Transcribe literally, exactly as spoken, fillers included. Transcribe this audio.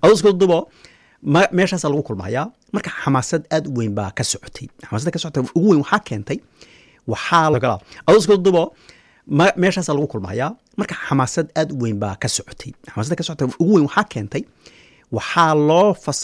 adoo isku dubo meeshaas lagu kulmayaa marka xamaasad aad u weyn baa ka socotay xamaasada ka socotay ugu weyn waxa keentay waxaa laga adoo isku dubo meeshaas lagu kulmayaa marka xamaasad aad u weyn baa ka socotay xamaasada ka socotay ugu weyn waxa keentay waxaa loo